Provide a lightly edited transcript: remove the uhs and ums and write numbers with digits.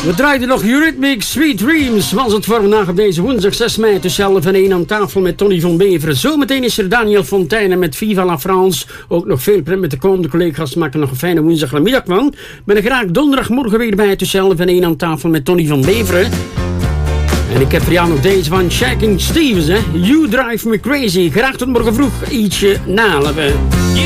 We draaiden nog Eurythmics, Sweet Dreams. Was het voor vandaag op deze woensdag 6 mei tussen 11 en 1 aan tafel met Tony van Beveren. Zometeen is er Daniel Fontaine met Viva la France. Ook nog veel pret met de komende collega's. Maken nog een fijne woensdagmiddag van. Ben ik graag donderdagmorgen weer bij tussen 11 en 1 aan tafel met Tony van Beveren. En ik heb voor jou nog deze van Shaking Stevens, hè. You Drive Me Crazy. Graag tot morgen vroeg, ietsje na 11.